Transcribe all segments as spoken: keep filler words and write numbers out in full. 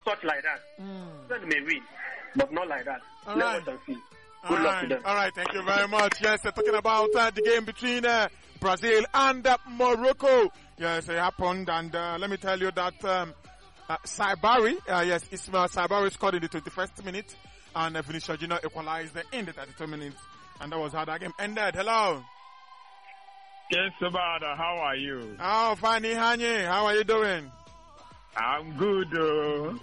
touch like that. Mm. They may win, but not like that. All Let right. us and see. All Good luck right. to them. All right. Thank you very much. Yes, uh, talking about uh, the game between uh, Brazil and uh, Morocco. Yes, it happened, and uh, let me tell you that um, uh, Saibari, uh, yes, Ismail Saibari scored in the twenty-first minute, and uh, Vinicius Junior equalized in the thirty-two minutes, and that was how that game ended. Hello. Yes, Sabada, how are you? Oh, fine, Ihanye. How are you doing? I'm good. Uh...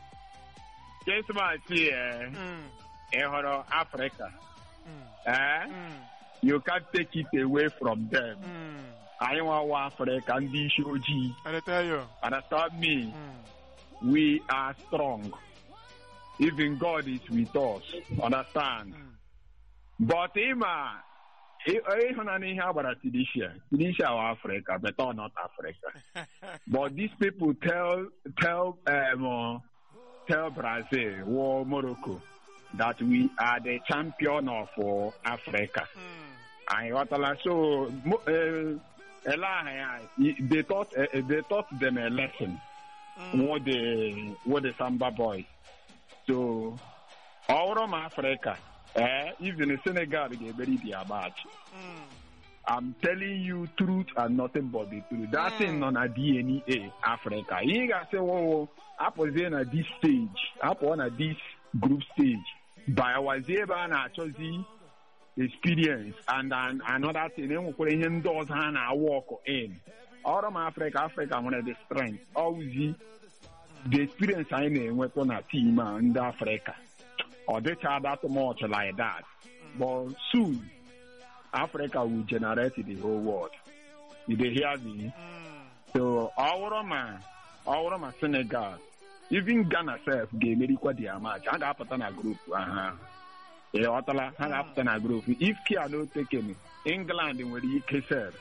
Yes, my dear. Mm. In Africa, Mm. eh? Mm. You can't take it away from them. Mm. I want Africa and the Shoji. I tell you. Understand me? Mm. We are strong. Even God is with us. Understand? Mm. But Ima, Tunisia, Tunisia or Africa, but not Africa. But these people tell tell um, tell Brazil or Morocco that we are the champion of uh, Africa. Mm. And what so uh, they taught uh, they taught them a lesson. Mm. What the what the Samba boys. So all of Africa, eh, even Senegal, they very their match. Mm. I'm telling you truth and nothing but the truth. That Mm. thing on a D N A Africa. You got say, oh, I was in at this stage, up on at this group stage. By our Zeba and Achozi experience and then another thing, then we put him doors and I walk in. All of Africa, Africa, one of the strength. Always the experience I know went on a team in Africa. Or they try that much like that. But soon, Africa will generate the whole world. Did they hear me? Mm. So, our man, our man Senegal, even Ghana self, they made equal their match. I got a group. Uh-huh. Yeah, I got a group. If Kia no taken England in the U K serve,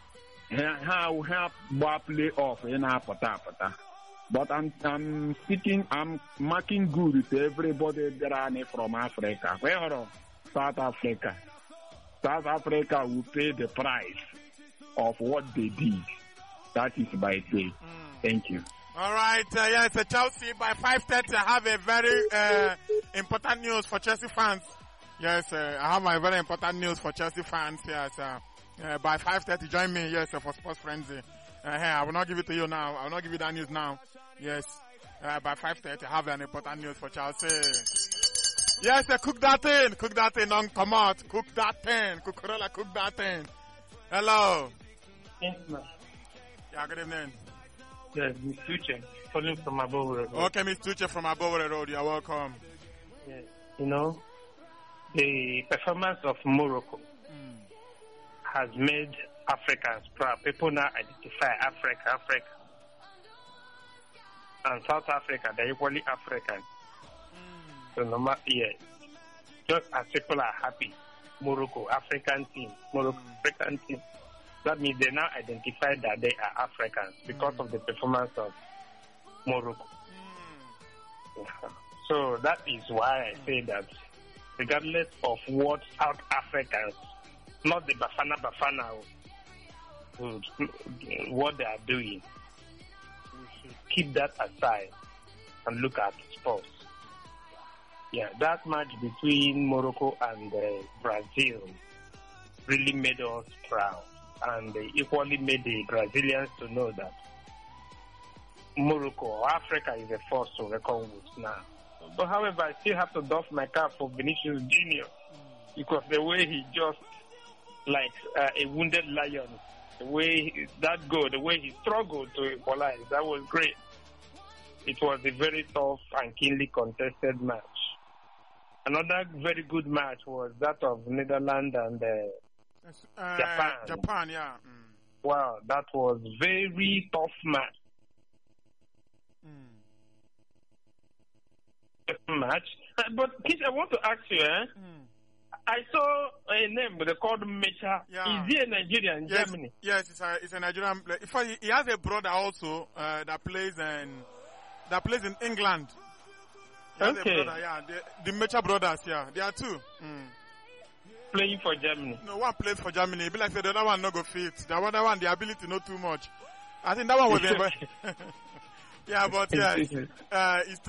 how help play off in our pata. But I'm I'm speaking, I'm marking good to everybody that are from Africa. Where South Africa. South Africa will pay the price of what they did. That is by faith. Mm. Thank you. All right. Uh, yes, uh, Chelsea by five thirty. I have a very uh, important news for Chelsea fans. Yes, uh, I have my very important news for Chelsea fans. Yes, uh, uh, by five thirty, join me. Yes, uh, for Sports Frenzy. Uh, hey, I will not give it to you now. I will not give you that news now. Yes, uh, by five thirty, I have an important news for Chelsea. Yes, uh, cook that thing. Cook that thing on come out. Cook that thing. Cucurella, cook that thing. Hello. Yes, ma'am. Yeah, good evening. Yes, Miss Tuche, calling from above road. Okay, Miss Tuche from above the road. You're welcome. Yes, you know, the performance of Morocco Mm. has made Africans proud. People now identify Africa, Africa. And South Africa, they're equally African. Mm. So no matter, yes. Just as people are happy, Morocco, African team, Morocco, Mm. African team. That means they now identify that they are Africans because Mm. of the performance of Morocco. Mm. So that is why I say that regardless of what South Africans, not the Bafana Bafana, what they are doing, we should keep that aside and look at sports. Yeah, that match between Morocco and uh, Brazil really made us proud, and they equally made the Brazilians to know that Morocco or Africa is a force to reckon with now. But however, I still have to doff my cap for Vinicius Junior because the way he just like uh, a wounded lion, the way he, that goal, the way he struggled to equalize, that was great. It was a very tough and keenly contested match. Another very good match was that of Netherlands and uh, uh, Japan. Japan, yeah. Mm. Wow, that was very tough match. Mm. Match, but Kish, I want to ask you, eh? Mm. I saw a name, they called Mecha. Yeah. Is he a Nigerian in Yes, Germany? yes, it's a it's a Nigerian player. In fact, he, he has a brother also uh, that plays in that plays in England. He has Okay. a brother, yeah, the, the Mecha brothers, yeah, they are two. Mm. Playing for Germany. No, one plays for Germany. It be like say the other one no go fit. The other one, the ability not too much. I think that one was a, yeah, but yeah, uh, it's